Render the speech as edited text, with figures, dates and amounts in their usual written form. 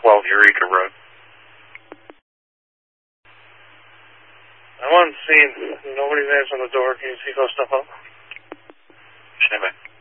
12 Eureka Road. I want to see. Nobody's answering the door. Can you see those stuff up? Stand by.